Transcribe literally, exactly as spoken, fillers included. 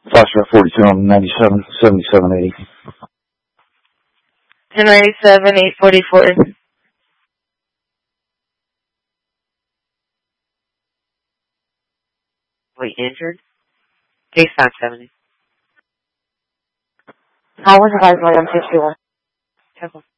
Foxtrot forty-two on ninety-seven, seventy-seven eighty. ten ninety-seven, eight forty-four. Wait, injured? Case five seventy. How was the guys like on fifty-one? Careful.